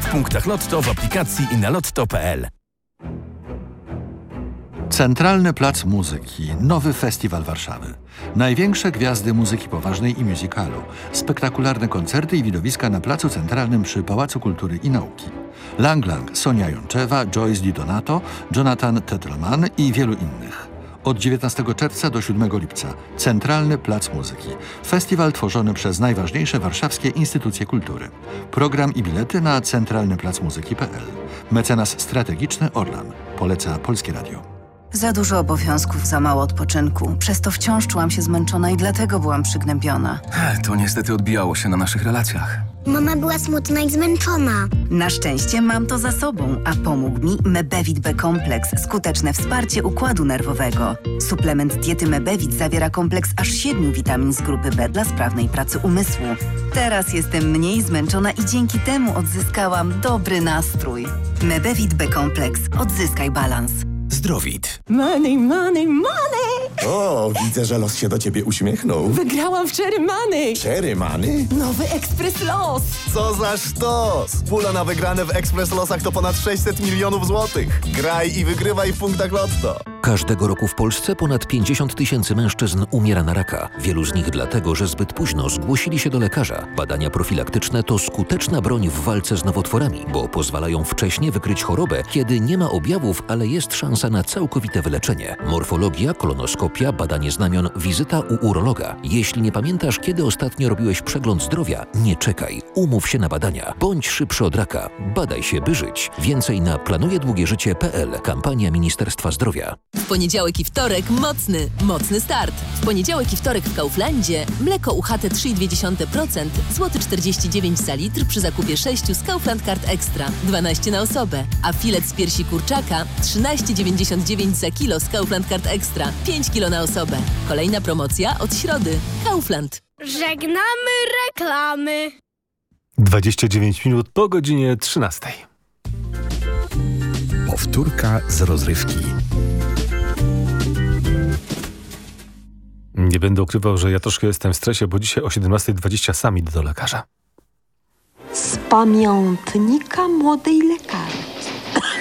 w punktach Lotto, w aplikacji i na lotto.pl. Centralny Plac Muzyki. Nowy festiwal Warszawy. Największe gwiazdy muzyki poważnej i musicalu. Spektakularne koncerty i widowiska na Placu Centralnym przy Pałacu Kultury i Nauki. Lang Lang, Sonia Jonczewa, Joyce Di Donato, Jonathan Tettelman i wielu innych. Od 19 czerwca do 7 lipca. Centralny Plac Muzyki. Festiwal tworzony przez najważniejsze warszawskie instytucje kultury. Program i bilety na centralnyplacmuzyki.pl. Mecenas strategiczny Orlan. Poleca Polskie Radio. Za dużo obowiązków, za mało odpoczynku. Przez to wciąż czułam się zmęczona i dlatego byłam przygnębiona. To niestety odbijało się na naszych relacjach. Mama była smutna i zmęczona. Na szczęście mam to za sobą, a pomógł mi Mebevit B-kompleks, skuteczne wsparcie układu nerwowego. Suplement diety Mebevit zawiera kompleks aż 7 witamin z grupy B dla sprawnej pracy umysłu. Teraz jestem mniej zmęczona i dzięki temu odzyskałam dobry nastrój. Mebevit B-kompleks. Odzyskaj balans. Zdrowit. Money, money, money! O, widzę, że los się do ciebie uśmiechnął. Wygrałam w Cherry Money! Cherry Money? Nowy Ekspres Los! Co za sztos! Pula na wygrane w Ekspres Losach to ponad 600 milionów złotych. Graj i wygrywaj w punktach Lotto. Każdego roku w Polsce ponad 50 000 mężczyzn umiera na raka. Wielu z nich dlatego, że zbyt późno zgłosili się do lekarza. Badania profilaktyczne to skuteczna broń w walce z nowotworami, bo pozwalają wcześnie wykryć chorobę, kiedy nie ma objawów, ale jest szansa na całkowite wyleczenie. Morfologia, kolonoskopia, badanie znamion, wizyta u urologa. Jeśli nie pamiętasz, kiedy ostatnio robiłeś przegląd zdrowia, nie czekaj. Umów się na badania. Bądź szybszy od raka. Badaj się, by żyć. Więcej na planujedługieżycie.pl. Kampania Ministerstwa Zdrowia. W poniedziałek i wtorek mocny start. W poniedziałek i wtorek w Kauflandzie mleko UHT 3,2%, złoty 49 za litr przy zakupie 6 z Kaufland Card Extra, 12 na osobę, a filet z piersi kurczaka 13,99 za kilo z Kaufland Card Extra, 5 kilo na osobę. Kolejna promocja od środy. Kaufland. Żegnamy reklamy. 29 minut po godzinie 13. Powtórka z rozrywki. Nie będę ukrywał, że ja troszkę jestem w stresie, bo dzisiaj o 17:20 sam idę do lekarza. Z pamiętnika młodej lekarki.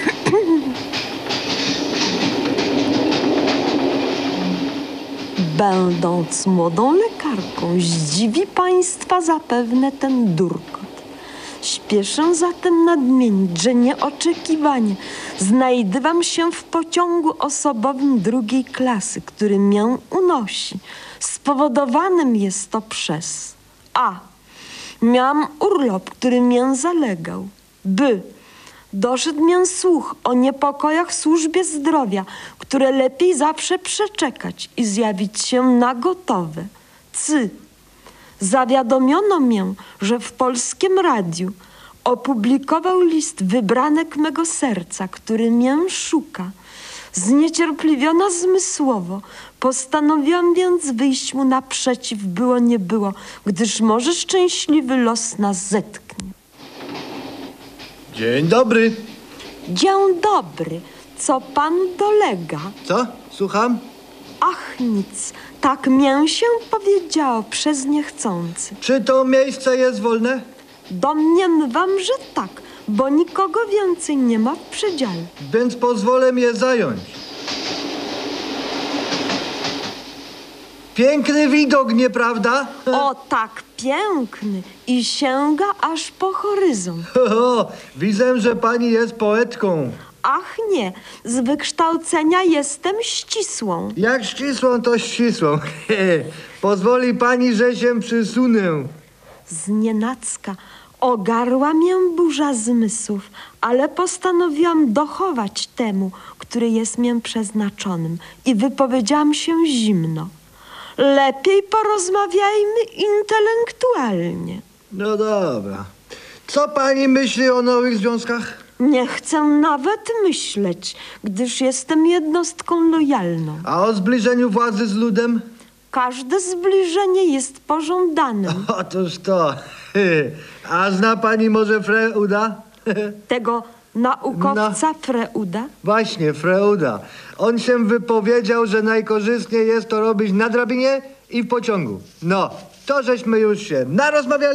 Będąc młodą lekarką, zdziwi państwa zapewne ten durkot. Śpieszę zatem nadmienić, że nieoczekiwanie znajdywam się w pociągu osobowym drugiej klasy, który mię unosi. Spowodowanym jest to przez a. Miałam urlop, który mię zalegał. b. Doszedł mię słuch o niepokojach w służbie zdrowia, które lepiej zawsze przeczekać i zjawić się na gotowe. c. Zawiadomiono mię, że w Polskim Radiu opublikował list wybranek mego serca, który mię szuka. Zniecierpliwiona zmysłowo, postanowiłam więc wyjść mu naprzeciw, było nie było, gdyż może szczęśliwy los nas zetknie. Dzień dobry. Dzień dobry. Co panu dolega? Co? Słucham? Ach, nic. Tak mię się powiedziało przez niechcący. Czy to miejsce jest wolne? Domniemywam, że tak, bo nikogo więcej nie ma w przedziale. Więc pozwolę je zająć. Piękny widok, nieprawda? O, tak piękny i sięga aż po horyzont. Widzę, że pani jest poetką. Ach nie, z wykształcenia jestem ścisłą. Jak ścisłą, to ścisłą. Pozwoli pani, że się przysunę. Znienacka ogarła mię burza zmysłów, ale postanowiłam dochować temu, który jest mię przeznaczonym i wypowiedziałam się zimno. Lepiej porozmawiajmy intelektualnie. No dobra. Co pani myśli o nowych związkach? Nie chcę nawet myśleć, gdyż jestem jednostką lojalną. A o zbliżeniu władzy z ludem? Każde zbliżenie jest pożądanym. Otóż to. A zna pani może Freuda? Tego naukowca Freuda? Właśnie, Freuda. On się wypowiedział, że najkorzystniej jest to robić na drabinie i w pociągu. No, to żeśmy już się narozmawiali.